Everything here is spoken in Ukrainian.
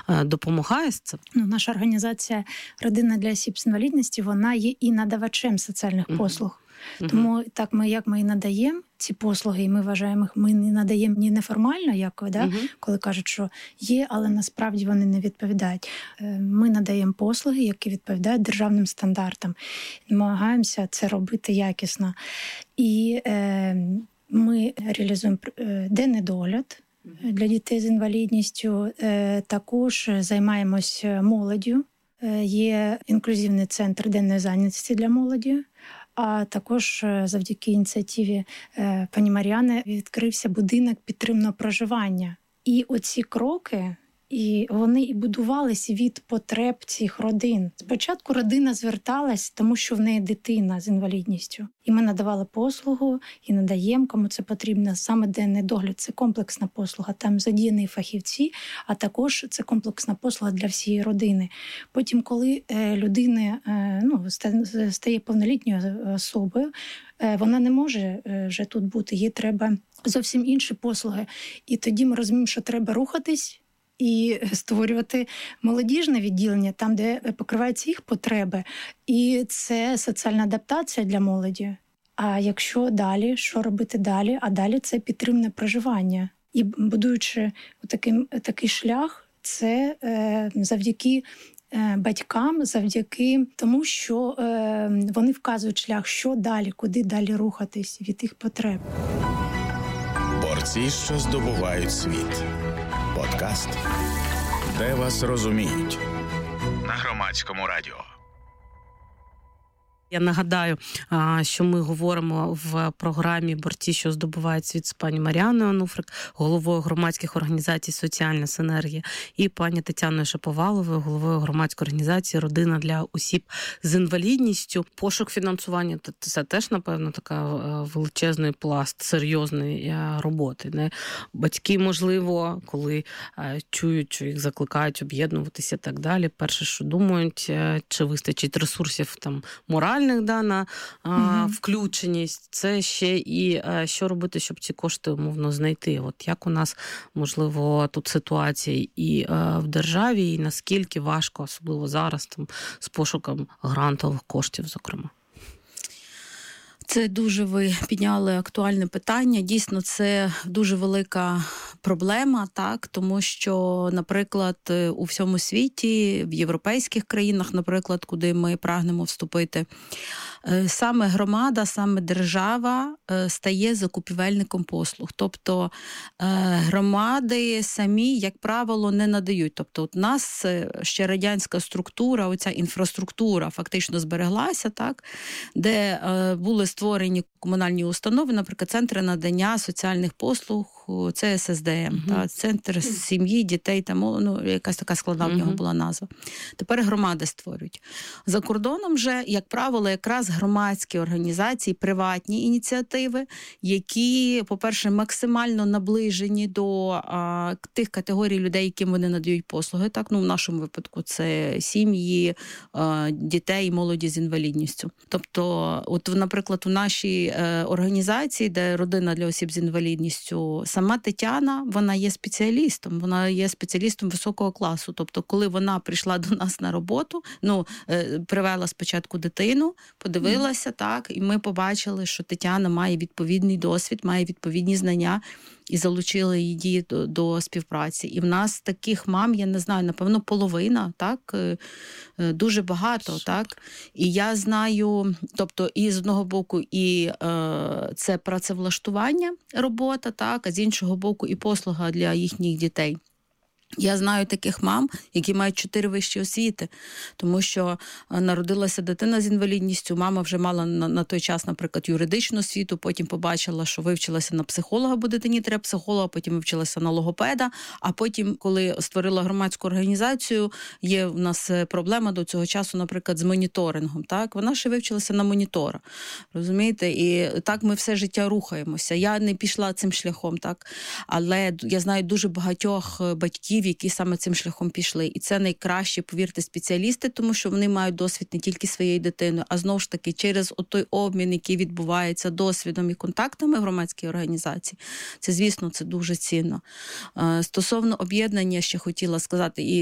допомагає з цим? Наша організація «Родина для осіб з інвалідністю», вона є і надавачем соціальних послуг. Тому так ми і надаємо ці послуги, і ми вважаємо, ми не надаємо ні неформально, коли кажуть, що є, але насправді вони не відповідають. Ми надаємо послуги, які відповідають державним стандартам. Намагаємося це робити якісно. І ми реалізуємо денний догляд для дітей з інвалідністю, також займаємось молоддю. Є інклюзивний центр денної зайнятості для молоді. А також завдяки ініціативі пані Мар'яни відкрився будинок підтримного проживання. І оці кроки, і вони і будувалися від потреб цих родин. Спочатку родина зверталась, тому що в неї дитина з інвалідністю. І ми надавали послугу, і надаємо, кому це потрібно. Саме денний догляд – це комплексна послуга. Там задіяні фахівці, а також це комплексна послуга для всієї родини. Потім, коли людина стає повнолітньою особою, вона не може вже тут бути, їй треба зовсім інші послуги. І тоді ми розуміємо, що треба рухатись, і створювати молодіжне відділення, там, де покриваються їх потреби. І це соціальна адаптація для молоді. А якщо далі, що робити далі? А далі це підтримне проживання. І будуючи такий шлях, це завдяки батькам, завдяки тому, що вони вказують шлях, що далі, куди далі рухатись від їх потреб. Борці, що здобувають світ. Подкаст, де вас розуміють. На Громадському радіо. Я нагадаю, що ми говоримо в програмі «Борці, що здобувають світ» з пані Мар'яною Онуфрик, головою громадських організацій «Соціальна синергія», і пані Тетяною Шаповаловою, головою громадської організації «Родина для осіб з інвалідністю». Пошук фінансування – це теж, напевно, така величезний пласт серйозної роботи. Батьки, можливо, коли чують, що їх закликають об'єднуватися і так далі, перше, що думають, чи вистачить ресурсів там моральних, на включеність, це ще і що робити, щоб ці кошти умовно знайти. От як у нас, можливо, тут ситуація і в державі, і наскільки важко, особливо зараз, там, з пошуком грантових коштів, зокрема. Це дуже ви підняли актуальне питання. Дійсно, це дуже велика проблема, так, тому що, наприклад, у всьому світі, в європейських країнах, наприклад, куди ми прагнемо вступити, саме громада, саме держава стає закупівельником послуг. Тобто громади самі, як правило, не надають. Тобто у нас ще радянська структура, оця інфраструктура фактично збереглася, так, де були створені комунальні установи, наприклад, центри надання соціальних послуг, це ССДМ, та, центр сім'ї, дітей, там, якась така складна в нього була назва. Тепер громади створюють. За кордоном же, як правило, якраз громадські організації, приватні ініціативи, які, по-перше, максимально наближені до тих категорій людей, яким вони надають послуги. Так, в нашому випадку це сім'ї, дітей і молоді з інвалідністю. Тобто, от, наприклад, у нашій організації, де родина для осіб з інвалідністю, сама Тетяна, вона є спеціалістом високого класу. Тобто, коли вона прийшла до нас на роботу, привела спочатку дитину, подивилася, так, і ми побачили, що Тетяна має відповідний досвід, має відповідні знання, і залучили її до співпраці. І в нас таких мам, я не знаю, напевно, половина, так, дуже багато, так. І я знаю, тобто, і з одного боку, і це працевлаштування, робота, так, а з іншого боку, і послуга для їхніх дітей. Я знаю таких мам, які мають 4 вищі освіти, тому що народилася дитина з інвалідністю, мама вже мала на той час, наприклад, юридичну освіту, потім побачила, що вивчилася на психолога, бо дитині треба психолога, потім вивчилася на логопеда, а потім, коли створила громадську організацію, є в нас проблема до цього часу, наприклад, з моніторингом, так? Вона ще вивчилася на монітора, розумієте? І так ми все життя рухаємося. Я не пішла цим шляхом, так? Але я знаю дуже багатьох батьків, які саме цим шляхом пішли. І це найкращі, повірте, спеціалісти, тому що вони мають досвід не тільки своєї дитини, а знову ж таки через той обмін, який відбувається досвідом і контактами в громадській організації. Це, звісно, це дуже цінно. Стосовно об'єднання, ще хотіла сказати, і